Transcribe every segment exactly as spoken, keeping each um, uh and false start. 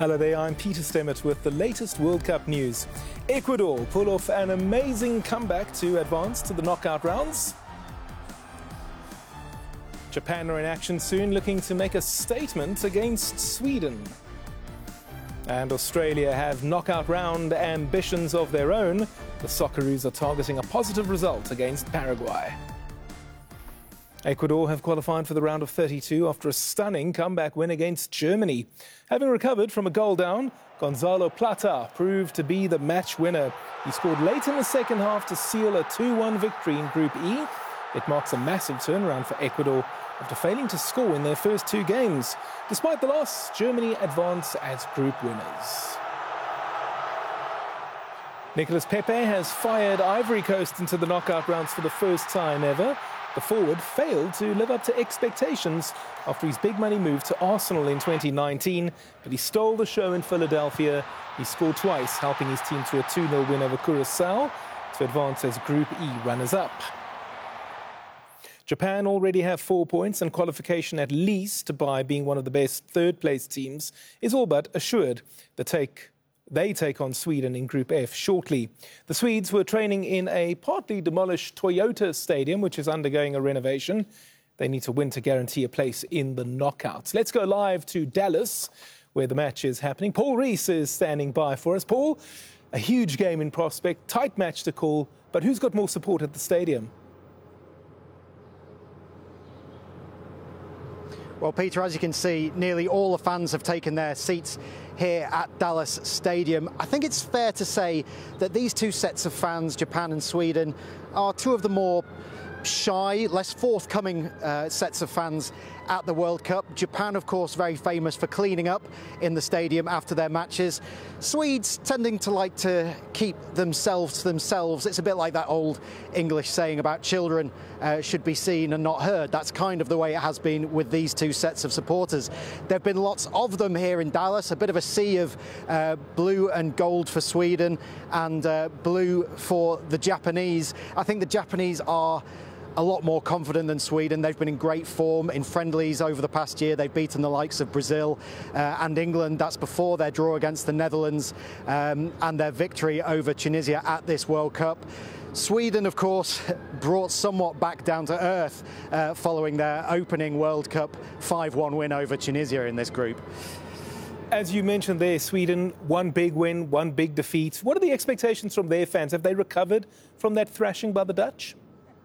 Hello there, I'm Peter Stemmert with the latest World Cup news. Ecuador pull off an amazing comeback to advance to the knockout rounds. Japan are in action soon, looking to make a statement against Sweden. And Australia have knockout round ambitions of their own. The Socceroos are targeting a positive result against Paraguay. Ecuador have qualified for the round of thirty-two after a stunning comeback win against Germany. Having recovered from a goal down, Gonzalo Plata proved to be the match winner. He scored late in the second half to seal a two one victory in Group E. It marks a massive turnaround for Ecuador after failing to score in their first two games. Despite the loss, Germany advance as group winners. Nicolas Pepe has fired Ivory Coast into the knockout rounds for the first time ever. The forward failed to live up to expectations after his big money move to Arsenal in twenty nineteen, but he stole the show in Philadelphia. He scored twice, helping his team to a two nil win over Curaçao to advance as Group E runners-up. Japan already have four points, and qualification, at least by being one of the best third-place teams, is all but assured. The take They take on Sweden in Group F shortly. The Swedes were training in a partly demolished Toyota stadium, which is undergoing a renovation. They need to win to guarantee a place in the knockouts. Let's go live to Dallas, where the match is happening. Paul Rees is standing by for us. Paul, a huge game in prospect, tight match to call, but who's got more support at the stadium? Well, Peter, as you can see, nearly all the fans have taken their seats here at Dallas Stadium. I think it's fair to say that these two sets of fans, Japan and Sweden, are two of the more shy, less forthcoming uh, sets of fans at the World Cup. Japan, of course, very famous for cleaning up in the stadium after their matches. Swedes tending to like to keep themselves to themselves. It's a bit like that old English saying about children uh, should be seen and not heard. That's kind of the way it has been with these two sets of supporters. There have been lots of them here in Dallas, a bit of a sea of uh, blue and gold for Sweden and uh, blue for the Japanese. I think the Japanese are a lot more confident than Sweden. They've been in great form in friendlies over the past year. They've beaten the likes of Brazil uh, and England. That's before their draw against the Netherlands um, and their victory over Tunisia at this World Cup. Sweden, of course, brought somewhat back down to earth uh, following their opening World Cup five one win over Tunisia in this group. As you mentioned there, Sweden, one big win, one big defeat. What are the expectations from their fans? Have they recovered from that thrashing by the Dutch?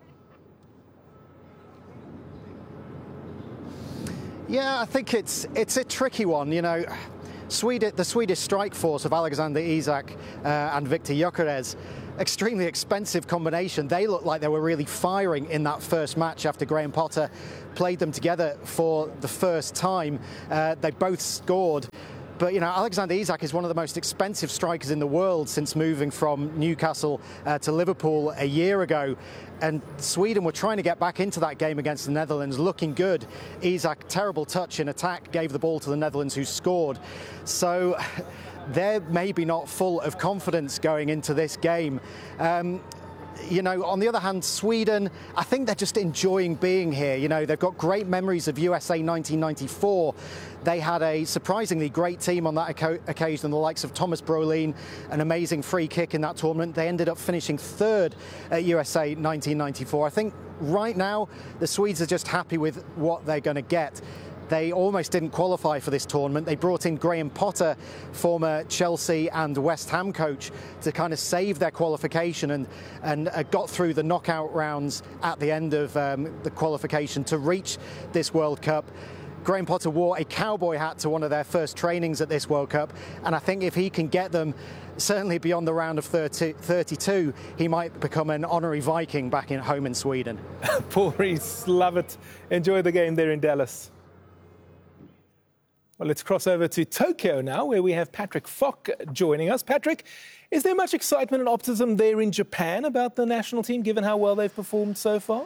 Yeah, I think it's it's a tricky one. You know, Sweden, the Swedish strike force of Alexander Isak uh, and Viktor Gyökeres, extremely expensive combination. They looked like they were really firing in that first match after Graham Potter played them together for the first time. Uh, they both scored. But, you know, Alexander Isak is one of the most expensive strikers in the world since moving from Newcastle uh, to Liverpool a year ago. And Sweden were trying to get back into that game against the Netherlands, looking good. Isak, terrible touch in attack, gave the ball to the Netherlands, who scored. So they're maybe not full of confidence going into this game. Um, You know, on the other hand, Sweden, I think they're just enjoying being here. You know, they've got great memories of U S A nineteen ninety-four. They had a surprisingly great team on that occasion, the likes of Thomas Brolin, an amazing free kick in that tournament. They ended up finishing third at U S A nineteen ninety-four. I think right now the Swedes are just happy with what they're going to get. They almost didn't qualify for this tournament. They brought in Graham Potter, former Chelsea and West Ham coach, to kind of save their qualification and, and uh, got through the knockout rounds at the end of um, the qualification to reach this World Cup. Graham Potter wore a cowboy hat to one of their first trainings at this World Cup, and I think if he can get them certainly beyond the round of thirty, thirty-two, he might become an honorary Viking back in home in Sweden. Paul Rees, love it. Enjoy the game there in Dallas. Well, let's cross over to Tokyo now, where we have Patrick Fock joining us. Patrick, is there much excitement and optimism there in Japan about the national team, given how well they've performed so far?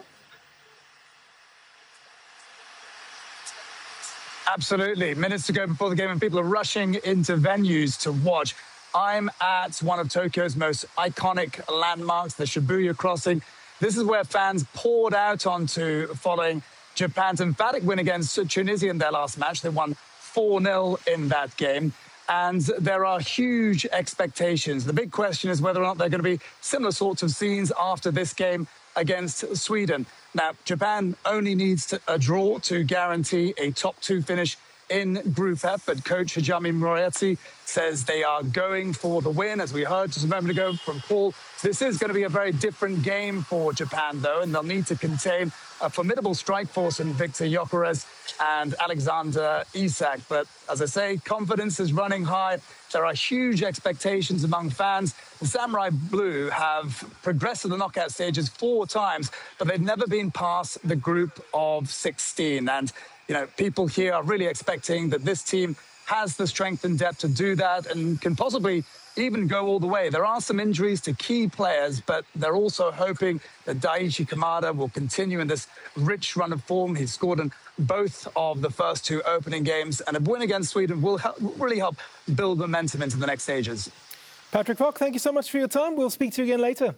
Absolutely. Minutes to go before the game, and people are rushing into venues to watch. I'm at one of Tokyo's most iconic landmarks, the Shibuya Crossing. This is where fans poured out onto following Japan's emphatic win against Tunisia in their last match. They won four nil in that game. And there are huge expectations. The big question is whether or not there are going to be similar sorts of scenes after this game against Sweden. Now, Japan only needs to, a draw to guarantee a top two finish in Group F, but coach Hajime Moriyasu says they are going for the win, as we heard just a moment ago from Paul. This is going to be a very different game for Japan, though, and they'll need to contain a formidable strike force in Victor Gyökeres and Alexander Isak. But as I say, confidence is running high. There are huge expectations among fans. The Samurai Blue have progressed to the knockout stages four times, but they've never been past the group of sixteen. And you know, people here are really expecting that this team has the strength and depth to do that and can possibly even go all the way. There are some injuries to key players, but they're also hoping that Daichi Kamada will continue in this rich run of form. He's scored in both of the first two opening games, and a win against Sweden will help, really help build momentum into the next stages. Patrick Vock, thank you so much for your time. We'll speak to you again later.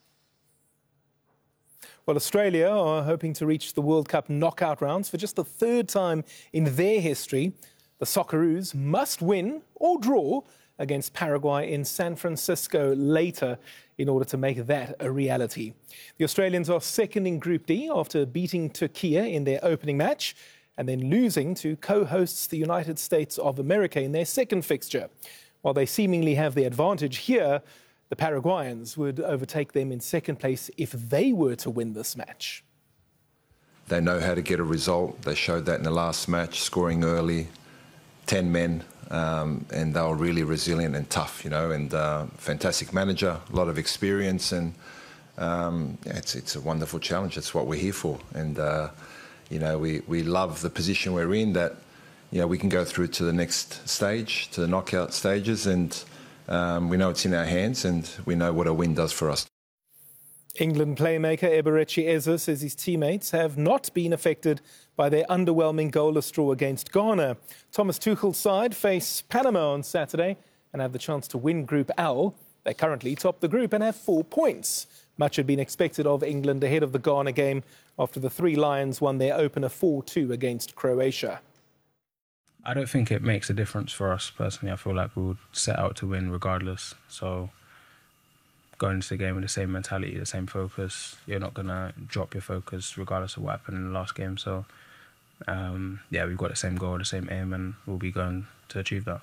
Well, Australia are hoping to reach the World Cup knockout rounds for just the third time in their history. The Socceroos must win or draw against Paraguay in San Francisco later in order to make that a reality. The Australians are second in Group D after beating Turkey in their opening match and then losing to co-hosts the United States of America in their second fixture. While they seemingly have the advantage here, the Paraguayans would overtake them in second place if they were to win this match. They know how to get a result. They showed that in the last match, scoring early, ten men, um, and they were really resilient and tough, you know, and uh, fantastic manager, a lot of experience, and um, yeah, it's, it's a wonderful challenge. That's what we're here for. And, uh, you know, we, we love the position we're in, that, you know, we can go through to the next stage, to the knockout stages, and Um, we know it's in our hands, and we know what a win does for us. England playmaker Eberechi Eze says his teammates have not been affected by their underwhelming goalless draw against Ghana. Thomas Tuchel's side face Panama on Saturday and have the chance to win Group L. They currently top the group and have four points. Much had been expected of England ahead of the Ghana game after the Three Lions won their opener four two against Croatia. I don't think it makes a difference for us personally. I feel like we would set out to win regardless. So going into the game with the same mentality, the same focus, you're not going to drop your focus regardless of what happened in the last game. So um, yeah, we've got the same goal, the same aim, and we'll be going to achieve that.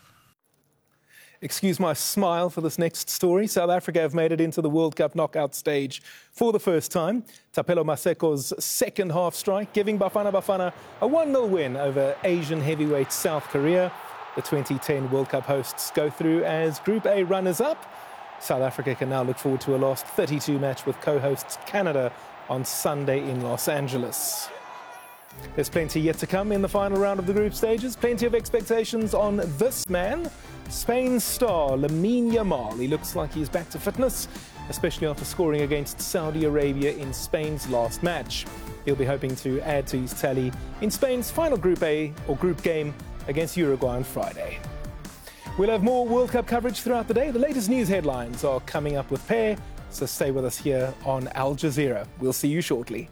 Excuse my smile for this next story. South Africa have made it into the World Cup knockout stage for the first time. Tapelo Maseko's second half strike, giving Bafana Bafana a one nil win over Asian heavyweight South Korea. The twenty ten World Cup hosts go through as Group A runners-up. South Africa can now look forward to a last thirty-two match with co-hosts Canada on Sunday in Los Angeles. There's plenty yet to come in the final round of the group stages. Plenty of expectations on this man, Spain's star, Lamine Yamal. He looks like he's back to fitness, especially after scoring against Saudi Arabia in Spain's last match. He'll be hoping to add to his tally in Spain's final Group A or group game against Uruguay on Friday. We'll have more World Cup coverage throughout the day. The latest news headlines are coming up with Per, so stay with us here on Al Jazeera. We'll see you shortly.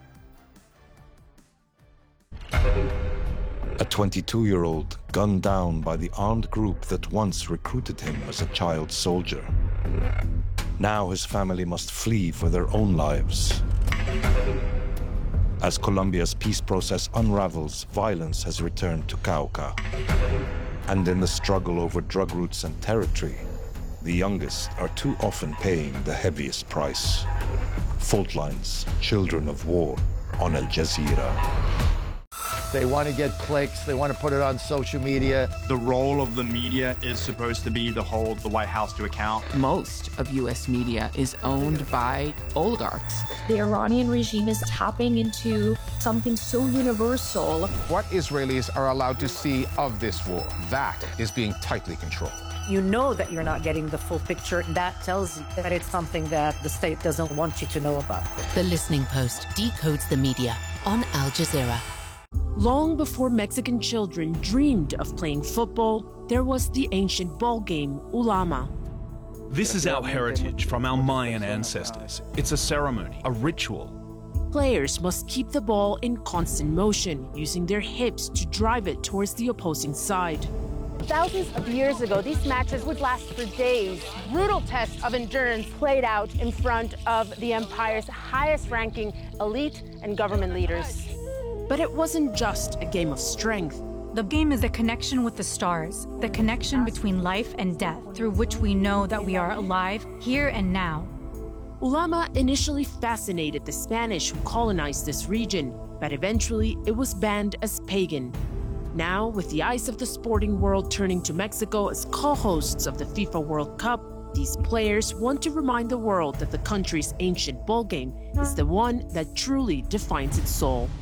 A twenty-two-year-old gunned down by the armed group that once recruited him as a child soldier. Now his family must flee for their own lives. As Colombia's peace process unravels, violence has returned to Cauca. And in the struggle over drug routes and territory, the youngest are too often paying the heaviest price. Fault lines, children of war, on Al Jazeera. They want to get clicks. They want to put it on social media. The role of the media is supposed to be to hold the White House to account. Most of U S media is owned by oligarchs. The Iranian regime is tapping into something so universal. What Israelis are allowed to see of this war, that is being tightly controlled. You know that you're not getting the full picture. That tells you that it's something that the state doesn't want you to know about. The Listening Post decodes the media on Al Jazeera. Long before Mexican children dreamed of playing football, there was the ancient ball game, Ulama. This is our heritage from our Mayan ancestors. It's a ceremony, a ritual. Players must keep the ball in constant motion, using their hips to drive it towards the opposing side. Thousands of years ago, these matches would last for days. Brutal tests of endurance played out in front of the empire's highest-ranking elite and government leaders. But it wasn't just a game of strength. The game is the connection with the stars, the connection between life and death, through which we know that we are alive here and now. Ulama initially fascinated the Spanish who colonized this region, but eventually it was banned as pagan. Now, with the eyes of the sporting world turning to Mexico as co-hosts of the FIFA World Cup, these players want to remind the world that the country's ancient ball game is the one that truly defines its soul.